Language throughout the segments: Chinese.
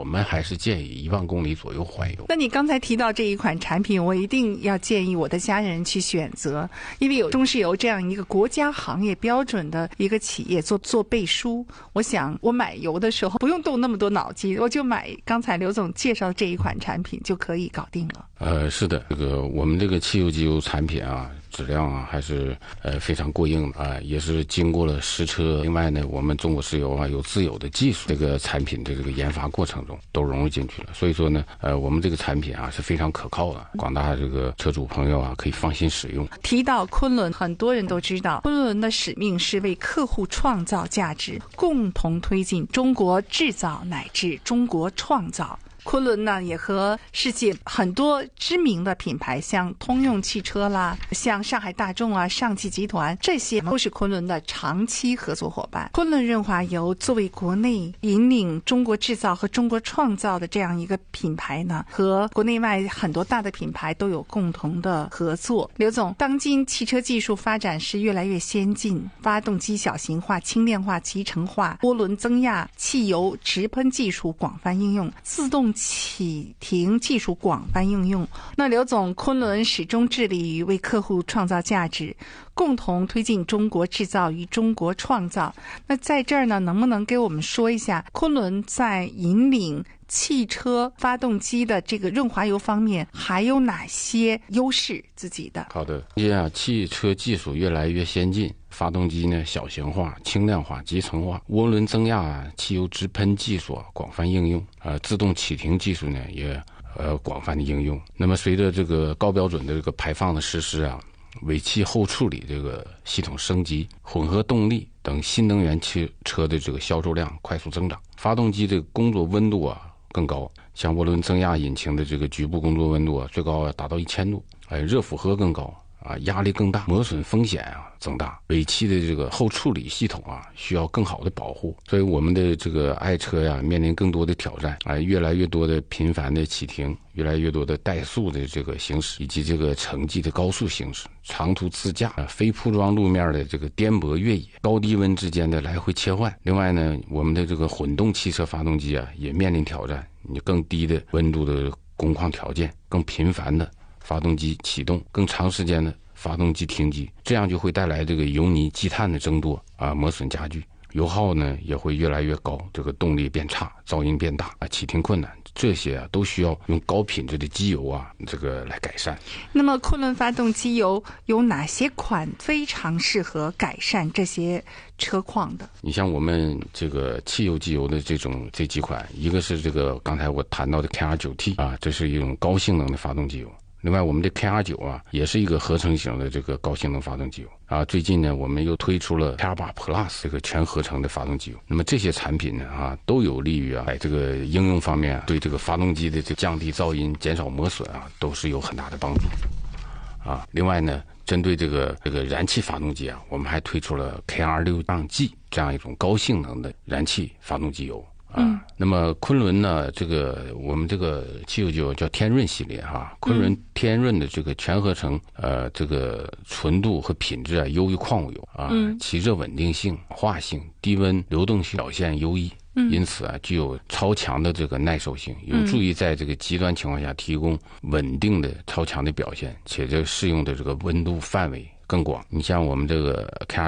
我们还是建议1万公里左右换油。 那你刚才提到这一款产品，我一定要建议我的家人去选择，因为有中石油这样一个国家行业标准的一个企业做背书。我想我买油的时候不用动那么多脑筋，我就买刚才刘总介绍的这一款产品就可以搞定了。 是的，我们这个汽油机油产品啊，质量啊还是非常过硬的啊，也是经过了实车。另外呢，我们中国石油啊有自有的技术，这个产品的这个研发过程中都融入进去了。所以说呢，我们这个产品啊是非常可靠的，广大这个车主朋友啊可以放心使用。 提到昆仑，很多人都知道，昆仑的使命是为客户创造价值，共同推进中国制造乃至中国创造。昆仑呢，也和世界很多知名的品牌，像通用汽车啦，像上海大众啊、上汽集团，这些都是昆仑的长期合作伙伴。昆仑润滑油作为国内引领中国制造和中国创造的这样一个品牌呢，和国内外很多大的品牌都有共同的合作。刘总，当今汽车技术发展是越来越先进，发动机小型化、轻量化、集成化、涡轮增压、汽油直喷技术广泛应用，自动启停技术广泛应用。那刘总，昆仑始终致力于为客户创造价值，共同推进中国制造与中国创造。那在这儿呢，能不能给我们说一下昆仑在引领汽车发动机的这个润滑油方面还有哪些优势自己的？ 好的，汽车技术越来越先进，发动机呢小型化、轻量化、集成化，涡轮增压、汽油直喷技术广泛应用，自动启停技术呢也广泛的应用。那么随着这个高标准的这个排放的实施啊，尾气后处理这个系统升级，混合动力等新能源汽车的这个销售量快速增长，发动机这个工作温度啊更高，像涡轮增压引擎的这个局部工作温度啊最高达到1000度，热负荷更高啊，压力更大，磨损风险啊增大，尾气的这个后处理系统啊需要更好的保护，所以我们的这个爱车呀面临更多的挑战啊，越来越多的频繁的启停，越来越多的怠速的这个行驶，以及这个城际的高速行驶，长途自驾非铺装路面的这个颠簸越野，高低温之间的来回切换。另外呢，我们的这个混动汽车发动机啊也面临挑战，你更低的温度的工况条件，更频繁的发动机启动，更长时间的发动机停机，这样就会带来这个油泥积碳的增多啊，磨损加剧，油耗呢也会越来越高，这个动力变差，噪音变大啊，启停困难，这些啊都需要用高品质的机油啊这个来改善。 那么昆仑发动机油有哪些款非常适合改善这些车况的？ 你像我们这个汽油机油的这几款，一个是这个刚才我谈到的 KR9T 啊，这是一种高性能的发动机油。另外我们的 KR9 啊也是一个合成型的这个高性能发动机油啊，最近呢我们又推出了 KR8 Plus 这个全合成的发动机油。那么这些产品呢都有利于在这个应用方面对这个发动机的这降低噪音、减少磨损都是有很大的帮助啊。另外呢，针对这个燃气发动机我们还推出了 KR6G 这样一种高性能的燃气发动机油。那么昆仑呢，我们这个汽油机油叫天润系列昆仑天润的这个全合成这个纯度和品质优于矿物油其热稳定性、化性、低温流动性表现优异，因此具有超强的这个耐受性，有助于在这个极端情况下提供稳定的超强的表现，且这适用的这个温度范围更广。你像我们这个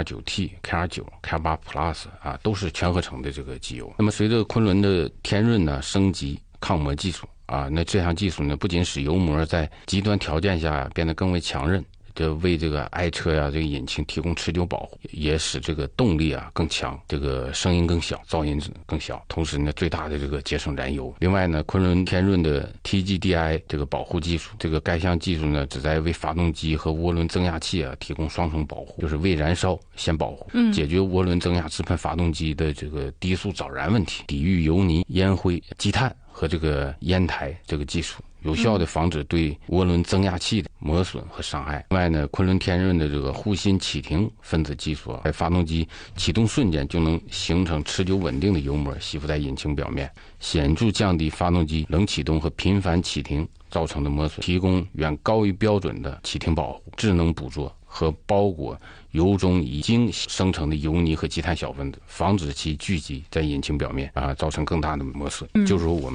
KR9T、KR9、KR8 Plus 都是全合成的这个机油。那么随着昆仑的天润呢升级抗磨技术那这项技术呢不仅使油膜在极端条件下变得更为强韧，这为这个爱车这个引擎提供持久保护，也使这个动力更强，这个声音更小，噪音更小，同时呢最大的这个节省燃油。另外呢，昆仑天润的 TGDI 这个保护技术，该项技术呢旨在为发动机和涡轮增压器提供双重保护，就是未燃烧先保护，解决涡轮增压直喷发动机的这个低速早燃问题，抵御油泥、烟灰、积碳和这个烟台这个技术，有效的防止对涡轮增压器的磨损和伤害。另外呢，昆仑天润的这个护芯启停分子技术在发动机启动瞬间就能形成持久稳定的油膜吸附在引擎表面，显著降低发动机冷启动和频繁启停造成的磨损，提供远高于标准的启停保护、智能捕捉和包裹油中已经生成的油泥和积碳小分子，防止其聚集在引擎表面造成更大的磨损。就是说我们